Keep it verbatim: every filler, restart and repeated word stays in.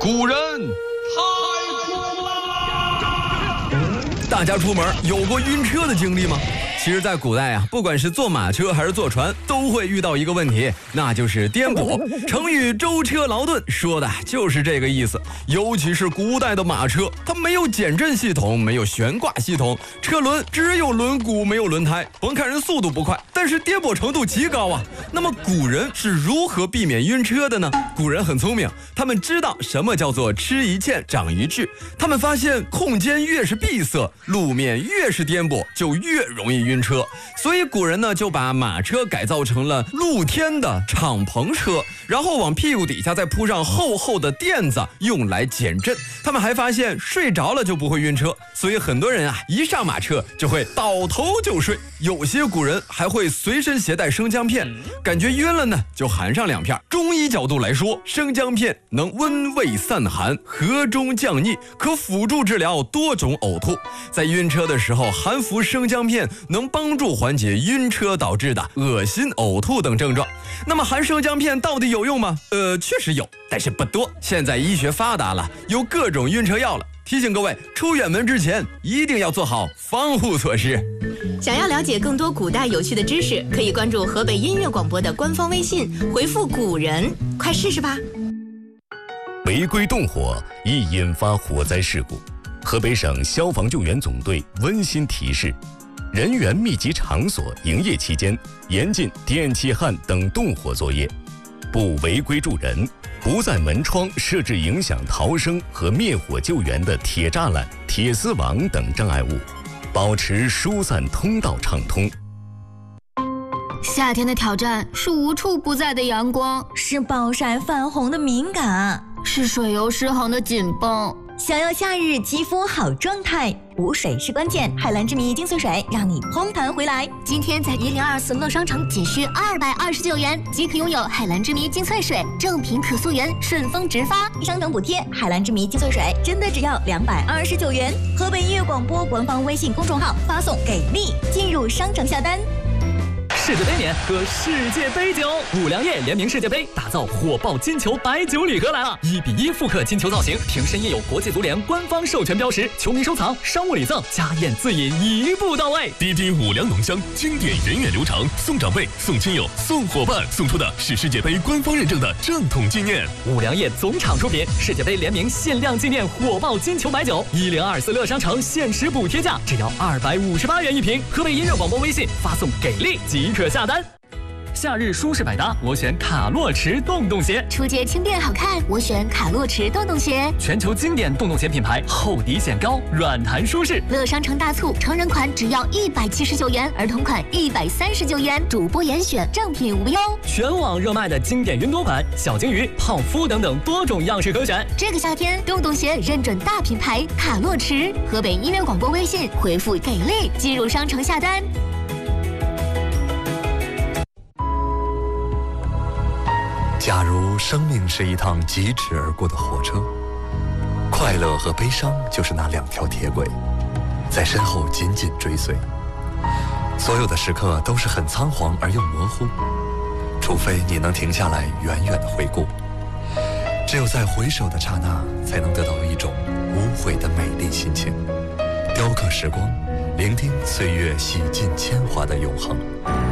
古人太酷了！ 大家出门有过晕车的经历吗？其实，在古代啊，不管是坐马车还是坐船，都会遇到一个问题，那就是颠簸。成语舟车劳顿说的就是这个意思。尤其是古代的马车，它没有减震系统，没有悬挂系统，车轮只有轮毂，没有轮胎。甭看人速度不快，但是颠簸程度极高啊。那么古人是如何避免晕车的呢？古人很聪明，他们知道什么叫做吃一堑长一智。他们发现空间越是闭塞，路面越是颠簸，就越容易晕车，所以古人呢就把马车改造成了露天的敞篷车，然后往屁股底下再铺上厚厚的垫子，用来减震。他们还发现睡着了就不会晕车，所以很多人啊一上马车就会倒头就睡。有些古人还会随身携带生姜片，感觉晕了呢就含上两片。中医角度来说，生姜片能温胃散寒，和中降逆，可辅助治疗多种呕吐。在晕车的时候含服生姜片能帮助缓解晕车导致的恶心、呕吐等症状。那么含生姜片到底有用吗？呃，确实有，但是不多。现在医学发达了，有各种晕车药了。提醒各位，出远门之前一定要做好防护措施。 想要了解更多古代有趣的知识，可以关注河北音乐广播的官方微信，回复古人，快试试吧。 违规动火易引发火灾事故，河北省消防救援总队温馨提示：人员密集场所营业期间，严禁电气焊等动火作业，不违规助人，不在门窗设置影响逃生和灭火救援的铁栅栏、铁丝网等障碍物，保持疏散通道畅通。 夏天的挑战是无处不在的阳光， 是暴晒泛红的敏感， 是水油失衡的紧绷。 想要夏日肌肤好状态，补水是关键。海蓝之谜精粹水让你烘弹回来。 今天在一零二四乐商城仅需二百二十九元即可拥有海蓝之谜精粹水，正品可溯源，顺丰直发， 商城补贴。海蓝之谜精粹水真的只要两百二十九元。河北音乐广播官方微信公众号发送给力，进入商城下单。 世界杯年喝世界杯酒，五粮液联名世界杯，打造火爆金球白酒礼盒来了！一比一复刻金球造型，瓶身印有国际足联官方授权标识，球迷收藏、商务礼赠、家宴自饮一步到位。 滴滴五粮浓香，经典源远流长，送长辈、送亲友、送伙伴，送出的是世界杯官方认证的正统纪念。 五粮液总厂出品，世界杯联名限量纪念火爆金球白酒，一零二四乐商城限时补贴价，只要二百五十八元一瓶。河北音乐广播微信发送给力即可下单。夏日舒适百搭，我选卡洛驰洞洞鞋。 出街轻便好看，我选卡洛驰洞洞鞋。 全球经典洞洞鞋品牌，厚底显高，软弹舒适。 乐商城大促，成人款只要一百七十九元，儿童款一百三十九元，主播严选，正品无忧。 全网热卖的经典云朵款、小金鱼、泡芙等等多种样式可选。 这个夏天，洞洞鞋认准大品牌卡洛驰。河北音乐广播微信回复给力，进入商城下单。 假如生命是一趟疾驰而过的火车，快乐和悲伤就是那两条铁轨，在身后紧紧追随。所有的时刻都是很仓皇而又模糊，除非你能停下来远远的回顾。只有在回首的刹那，才能得到一种无悔的美丽心情。雕刻时光，聆听岁月洗尽铅华的永恒。